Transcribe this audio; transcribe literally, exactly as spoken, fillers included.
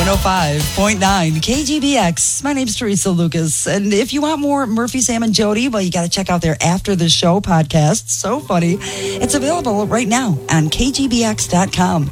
oh five point nine K G B X. My name's Teresa Lucas. And if you want more Murphy, Sam, and Jody, well, you got to check out their After the Show podcast. So funny. It's available right now on K G B X dot com.